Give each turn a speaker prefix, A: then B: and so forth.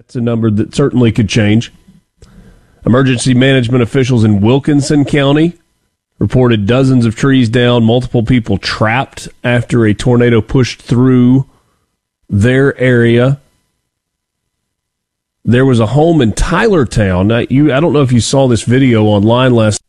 A: It's a number that certainly could change. Emergency management officials in Wilkinson County reported dozens of trees down, multiple people trapped after a tornado pushed through their area. There was a home in Tylertown. Now, I don't know if you saw this video online last